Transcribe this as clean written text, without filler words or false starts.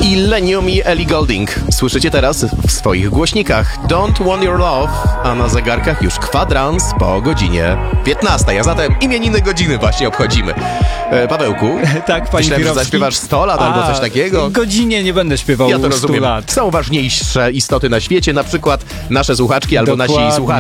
Illenium i Ellie Goulding. Słyszycie teraz w swoich głośnikach Don't Want Your Love, a na zegarkach już kwadrans po godzinie 15, a zatem imieniny godziny właśnie obchodzimy. Pawełku, Tak, panie myślałem, że Pirowski. zaśpiewasz 100 lat albo coś takiego. Godzinie nie będę śpiewał Ja to 100 rozumiem. lat. Są ważniejsze istoty na świecie, na przykład nasze słuchaczki albo nasi Dokładnie. słuchacze.